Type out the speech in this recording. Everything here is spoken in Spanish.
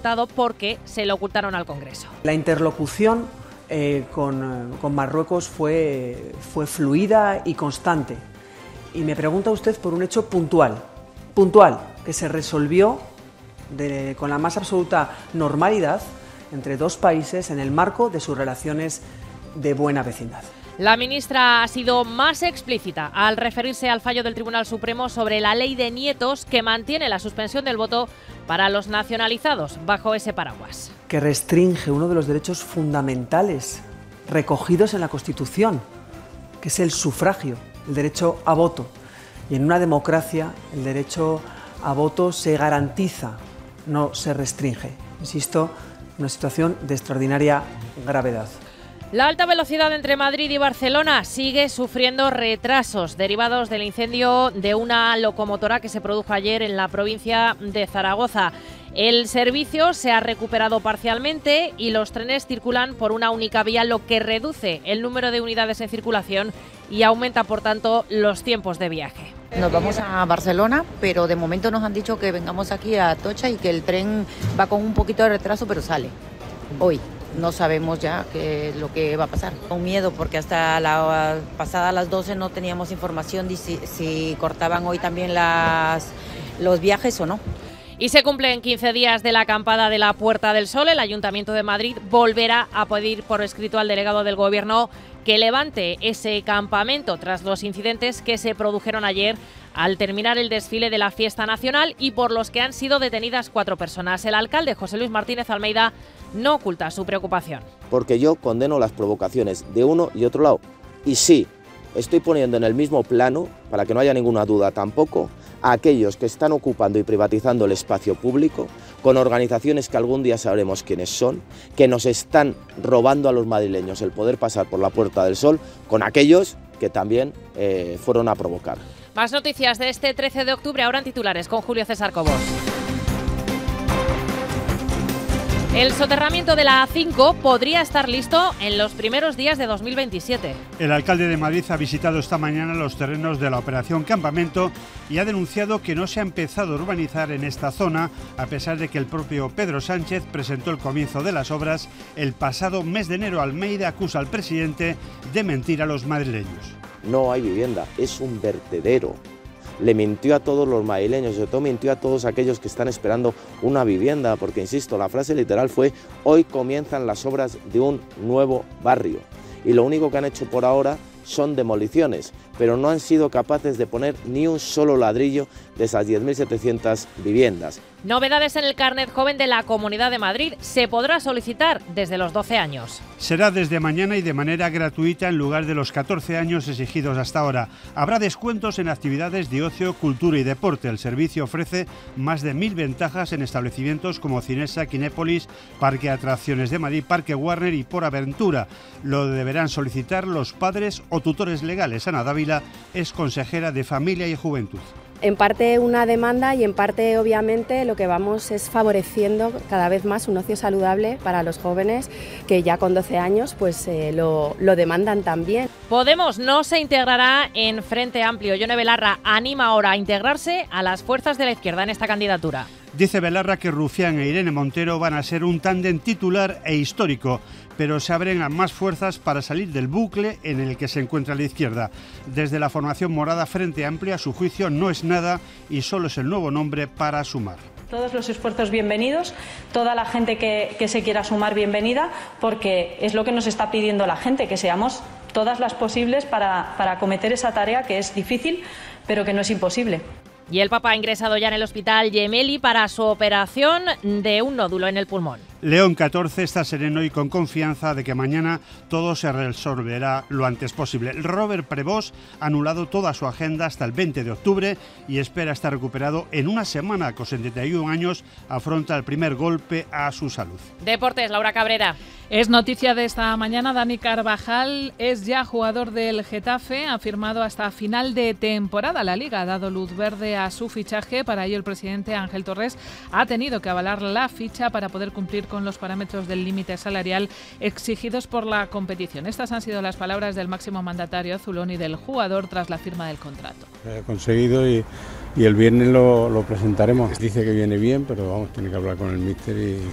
preguntado por qué se lo ocultaron al Congreso. La interlocución con Marruecos fue fluida y constante. Y me pregunta usted por un hecho puntual, que se resolvió con la más absoluta normalidad entre dos países en el marco de sus relaciones de buena vecindad. La ministra ha sido más explícita al referirse al fallo del Tribunal Supremo sobre la ley de nietos que mantiene la suspensión del voto para los nacionalizados bajo ese paraguas. Que restringe uno de los derechos fundamentales recogidos en la Constitución, que es el sufragio, el derecho a voto. Y en una democracia el derecho a voto se garantiza, no se restringe. Insisto, una situación de extraordinaria gravedad. La alta velocidad entre Madrid y Barcelona sigue sufriendo retrasos derivados del incendio de una locomotora que se produjo ayer en la provincia de Zaragoza. El servicio se ha recuperado parcialmente y los trenes circulan por una única vía, lo que reduce el número de unidades en circulación y aumenta, por tanto, los tiempos de viaje. Nos vamos a Barcelona, pero de momento nos han dicho que vengamos aquí a Atocha y que el tren va con un poquito de retraso, pero sale hoy. No sabemos ya qué es lo que va a pasar. Con miedo porque hasta pasada las 12 no teníamos información de si cortaban hoy también los viajes o no. Y se cumplen 15 días de la acampada de la Puerta del Sol. El Ayuntamiento de Madrid volverá a pedir por escrito al delegado del Gobierno que levante ese campamento tras los incidentes que se produjeron ayer al terminar el desfile de la fiesta nacional y por los que han sido detenidas 4 personas. El alcalde José Luis Martínez Almeida no oculta su preocupación. Porque yo condeno las provocaciones de uno y otro lado. Y sí, estoy poniendo en el mismo plano, para que no haya ninguna duda tampoco, a aquellos que están ocupando y privatizando el espacio público, con organizaciones que algún día sabremos quiénes son, que nos están robando a los madrileños el poder pasar por la Puerta del Sol, con aquellos que también fueron a provocar. Más noticias de este 13 de octubre, ahora en titulares, con Julio César Cobos. El soterramiento de la A5 podría estar listo en los primeros días de 2027. El alcalde de Madrid ha visitado esta mañana los terrenos de la Operación Campamento y ha denunciado que no se ha empezado a urbanizar en esta zona, a pesar de que el propio Pedro Sánchez presentó el comienzo de las obras el pasado mes de enero. Almeida acusa al presidente de mentir a los madrileños. No hay vivienda, es un vertedero. Le mintió a todos los madrileños, sobre todo mintió a todos aquellos que están esperando una vivienda, porque insisto, la frase literal fue: hoy comienzan las obras de un nuevo barrio. Y lo único que han hecho por ahora son demoliciones, pero no han sido capaces de poner ni un solo ladrillo de esas 10.700 viviendas. Novedades en el carnet joven de la Comunidad de Madrid. Se podrá solicitar desde los 12 años. Será desde mañana y de manera gratuita en lugar de los 14 años exigidos hasta ahora. Habrá descuentos en actividades de ocio, cultura y deporte. El servicio ofrece más de 1.000 ventajas en establecimientos como Cinesa, Kinépolis, Parque Atracciones de Madrid, Parque Warner y Por Aventura. Lo deberán solicitar los padres o tutores legales. Ana Dávila es consejera de Familia y Juventud. En parte una demanda y en parte obviamente lo que vamos es favoreciendo cada vez más un ocio saludable para los jóvenes que ya con 12 años pues lo demandan también. Podemos no se integrará en Frente Amplio. Yone Belarra anima ahora a integrarse a las fuerzas de la izquierda en esta candidatura. Dice Belarra que Rufián e Irene Montero van a ser un tándem titular e histórico, pero se abren a más fuerzas para salir del bucle en el que se encuentra la izquierda. Desde la formación morada, Frente Amplio, a su juicio, no es nada y solo es el nuevo nombre para sumar. Todos los esfuerzos bienvenidos, toda la gente que se quiera sumar bienvenida, porque es lo que nos está pidiendo la gente, que seamos todas las posibles para acometer esa tarea que es difícil, pero que no es imposible. Y el Papa ha ingresado ya en el hospital Gemelli para su operación de un nódulo en el pulmón. León XIV está sereno y con confianza de que mañana todo se resolverá lo antes posible. Robert Prevost ha anulado toda su agenda hasta el 20 de octubre y espera estar recuperado en una semana. Con 71 años afronta el primer golpe a su salud. Deportes, Laura Cabrera. Es noticia de esta mañana, Dani Carvajal es ya jugador del Getafe, ha firmado hasta final de temporada. La Liga ha dado luz verde a su fichaje, para ello el presidente Ángel Torres ha tenido que avalar la ficha para poder cumplir con los parámetros del límite salarial exigidos por la competición. Estas han sido las palabras del máximo mandatario azulón y del jugador tras la firma del contrato. He conseguido y el viernes lo presentaremos. Dice que viene bien, pero vamos, tiene que hablar con el míster y